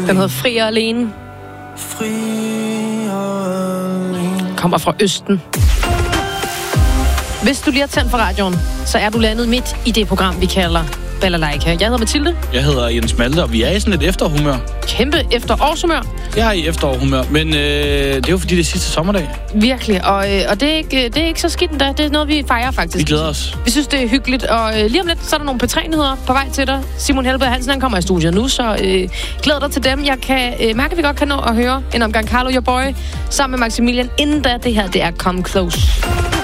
Den hedder Fri og Alene. Fri og alene. Kommer fra Østen. Hvis du lige har tændt for radioen, så er du landet midt i det program, vi kalder Balalaika. Jeg hedder Mathilde. Jeg hedder Jens Malte, og vi er i sådan et efterhumør. Kæmpe efterårshumør. Jeg er i efterhumør, men det er jo fordi det er sidste sommerdag. Virkelig, og det er ikke så skidt endda. Det er noget, vi fejrer faktisk. Vi glæder os. Vi synes, det er hyggeligt, og lige om lidt, så er der nogle P3-nyheder på vej til dig. Simon Helberg Hansen, han kommer i studiet nu, så glæd dig til dem. Jeg kan mærke, at vi godt kan nå at høre en omgang Carlo Your Boy sammen med Maximilian. Inden da, det her, det er Come Close.